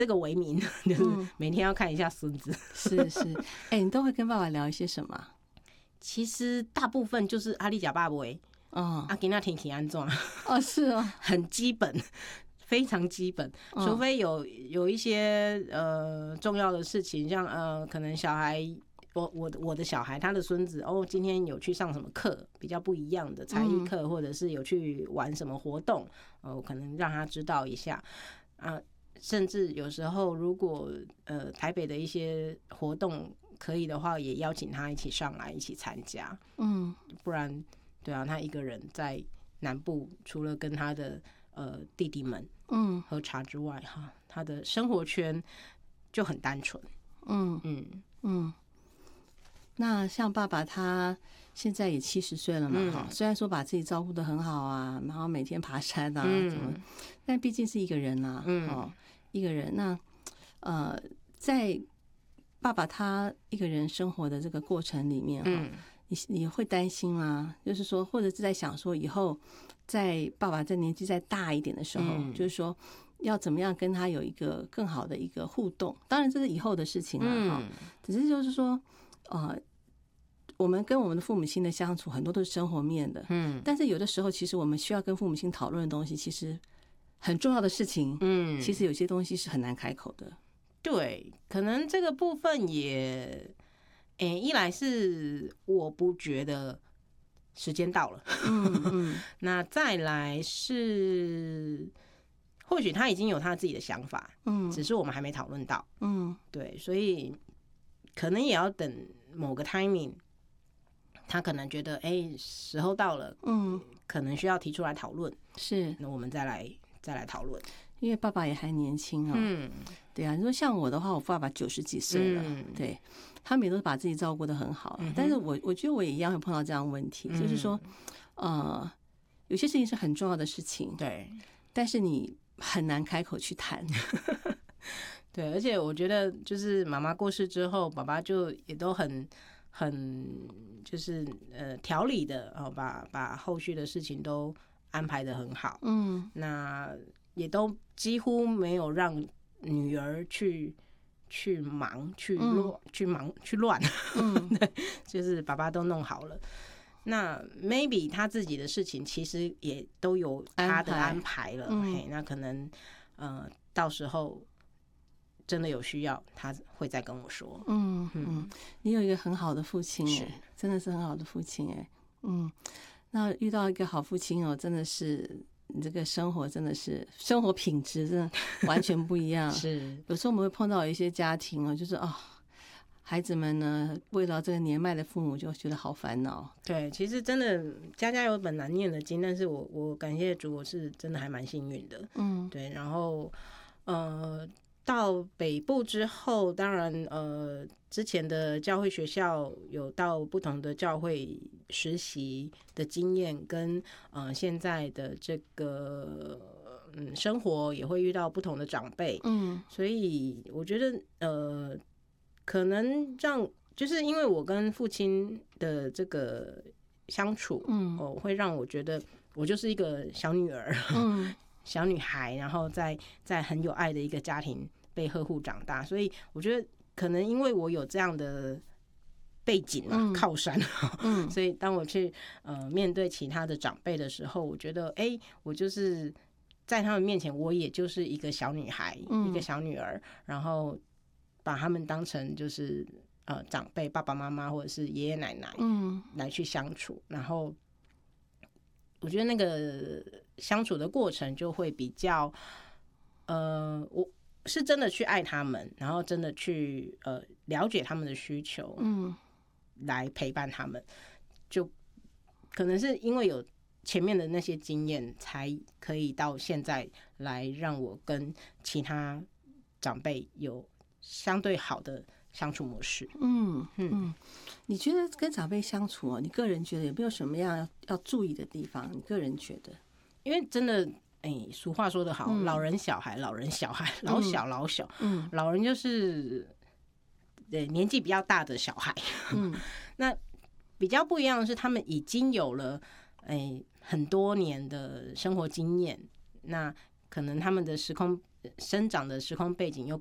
这个为名，就是每天要看一下孙子。 是是，你都会跟爸爸聊一些什么？ 其实大部分就是阿里假爸爸，今天天气安怎？ 是哦， 很基本。非常基本，除非有一些重要的事情，像可能小孩，我的小孩他的孙子今天有去上什么课，比较不一样的才艺课，或者是有去玩什么活动，可能让他知道一下甚至有时候如果台北的一些活动可以的话，也邀请他一起上来一起参加，不然对啊，他一个人在南部，除了跟他的弟弟们喝茶之外，他的生活圈就很单纯。 那像爸爸他现在也70岁了嘛，虽然说把自己照顾得很好啊，然后每天爬山啊怎么，但毕竟是一个人啊，一个人。那在爸爸他一个人生活的这个过程里面你会担心吗？就是说，或者是在想说，以后在爸爸在年纪再大一点的时候，就是说要怎么样跟他有一个更好的一个互动。当然这是以后的事情了只是就是说我们跟我们的父母亲的相处很多都是生活面的但是有的时候其实我们需要跟父母亲讨论的东西，其实很重要的事情其实有些东西是很难开口的。 对，可能这个部分也一来是我不觉得时间到了那再来是或许他已经有他自己的想法只是我们还没讨论到对，所以可能也要等某个 timing， 他可能觉得时候到了可能需要提出来讨论， 是， 那我们再来讨论。 因为爸爸也还年轻对啊，你说像我的话，我爸爸90几岁了对，他们也都是把自己照顾得很好但是我觉得我也一样会碰到这样的问题就是说有些事情是很重要的事情对， 但是你很难开口去谈对，而且我觉得就是妈妈过世之后，爸爸就也都很就是条理的把后续的事情都安排得很好那也都几乎没有让女儿去忙去乱对，就是爸爸都弄好了。那 maybe 他自己的事情其实也都有他的安排了那可能到时候真的有需要他会再跟我说你有一个很好的父亲真的是很好的父亲那遇到一个好父亲真的是你这个生活真的是生活品质真的完全不一样是， 有时候我们会碰到一些家庭就是孩子们呢为了这个年迈的父母就觉得好烦恼。 对，其实真的家家有本难念的经，但是我感谢主，我是真的还蛮幸运的对，然后到北部之后，当然之前的教会学校有到不同的教会实习的经验，跟现在的这个生活也会遇到不同的长辈所以我觉得可能就是因为我跟父亲的这个相处会让我觉得我就是一个小女儿小女孩，然后在很有爱的一个家庭被呵护长大，所以我觉得可能因为我有这样的背景靠山所以当我去面对其他的长辈的时候，我觉得我就是在他们面前我也就是一个小女孩一个小女儿，然后把他们当成就是长辈爸爸妈妈或者是爷爷奶奶来去相处然后我觉得那个相处的过程就会比较我是真的去爱他们，然后真的去了解他们的需求来陪伴他们，就可能是因为有前面的那些经验才可以到现在来让我跟其他长辈有相对好的相处模式你觉得跟长辈相处你个人觉得有没有什么样要注意的地方？你个人觉得？ 因为真的俗话说得好老人小孩老人小孩老小老小老人就是年纪比较大的小孩那比较不一样的是他们已经有了很多年的生活经验，那可能他们的时空生长的时空背景又